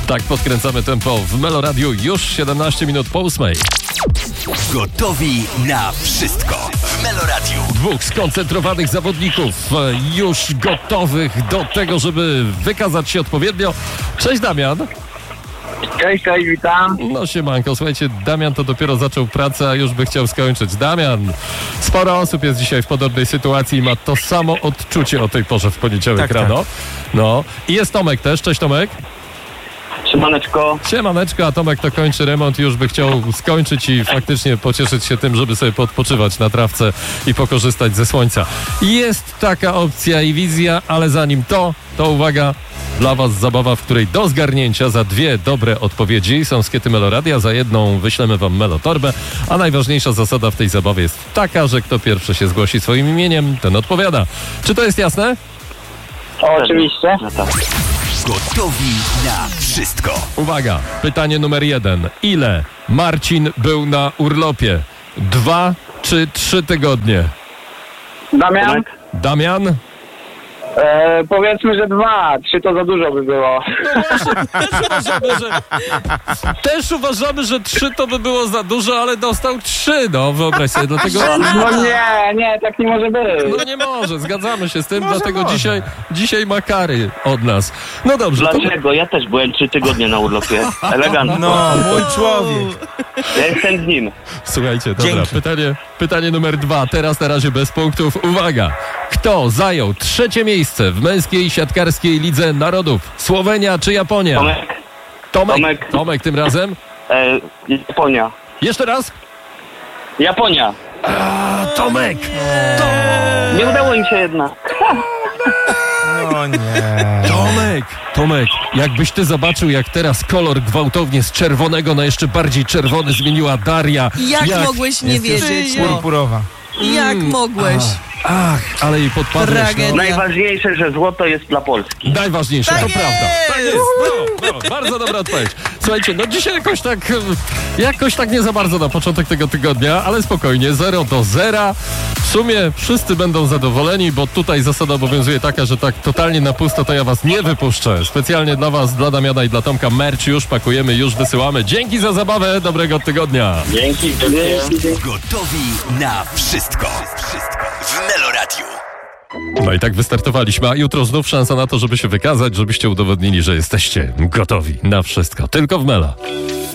Tak podkręcamy tempo w Melo Radiu już 17 minut po 8. Gotowi na wszystko w Melo Radiu. Dwóch skoncentrowanych zawodników już gotowych do tego, żeby wykazać się odpowiednio. Cześć Damian. Cześć, witam. No siemanko, słuchajcie, Damian to dopiero zaczął pracę, a już by chciał skończyć. Damian, sporo osób jest dzisiaj w podobnej sytuacji i ma to samo odczucie o tej porze w poniedziałek rano. Tak. No i jest Tomek też. Cześć Tomek. Siemaneczko. Siemaneczko, a Tomek to kończy remont i już by chciał skończyć i faktycznie pocieszyć się tym, żeby sobie podpoczywać na trawce i pokorzystać ze słońca. Jest taka opcja i wizja, ale zanim to uwaga, dla was zabawa, w której do zgarnięcia za 2 dobre odpowiedzi są skiety Meloradia, za jedną wyślemy wam Melotorbę, a najważniejsza zasada w tej zabawie jest taka, że kto pierwszy się zgłosi swoim imieniem, ten odpowiada. Czy to jest jasne? Oczywiście. No tak. Gotowi na wszystko. Uwaga, pytanie numer 1. Ile Marcin był na urlopie? 2 czy 3 tygodnie? Damian? Damian? Powiedzmy, że 2. 3 to za dużo by było. No właśnie, też uważamy, że 3 to by było za dużo, ale dostał 3, no wyobraź sobie, dlatego... No nie, tak nie może być. No nie może, zgadzamy się z tym, dlatego dzisiaj ma kary od nas. No dobrze. Dlaczego? Ja też byłem 3 tygodnie na urlopie. Elegancko. No, mój człowiek. Ja jestem z nim. Słuchajcie, dobra, pytanie numer 2, teraz na razie bez punktów. Uwaga, kto zajął 3 miejsce w męskiej siatkarskiej Lidze Narodów? Słowenia czy Japonia? Tomek tym razem? Japonia. Jeszcze raz? Japonia. Tomek! Nie udało im się jednak. No nie. Tomek, jakbyś ty zobaczył, jak teraz kolor gwałtownie z czerwonego na jeszcze bardziej czerwony zmieniła Daria. Jak mogłeś nie wiedzieć? Purpurowa. Jak mogłeś? Ach, ale jej podpadłeś. Tragedia. Najważniejsze, że złoto jest dla Polski. Najważniejsze, Tak to jest! prawda. Tak jest. Brawo, bardzo dobra odpowiedź. Słuchajcie, no dzisiaj jakoś tak nie za bardzo na początek tego tygodnia, ale spokojnie, 0-0. W sumie wszyscy będą zadowoleni, bo tutaj zasada obowiązuje taka, że tak totalnie na pusto to ja was nie wypuszczę. Specjalnie dla was, dla Damiana i dla Tomka merch już pakujemy, już wysyłamy. Dzięki za zabawę, dobrego tygodnia. Dzięki. Gotowi na wszystko. W Melo Radiu. No i tak wystartowaliśmy, a jutro znów szansa na to, żeby się wykazać, żebyście udowodnili, że jesteście gotowi na wszystko. Tylko w Melo.